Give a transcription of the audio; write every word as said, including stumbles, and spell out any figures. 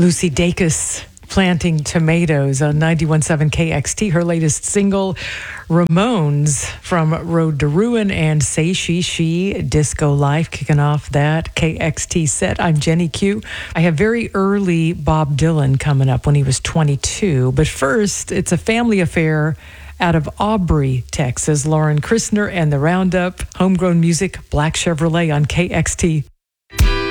Lucy Dacus planting tomatoes on ninety-one point seven K X T. Her latest single, Ramones, from Road to Ruin and Say She She, Disco Life, kicking off that K X T set. I'm Jenny Q. I have very early Bob Dylan coming up when he was twenty-two. But first, it's a family affair out of Aubrey, Texas. Lauren Christner and the Roundup, Homegrown Music, Black Chevrolet on K X T.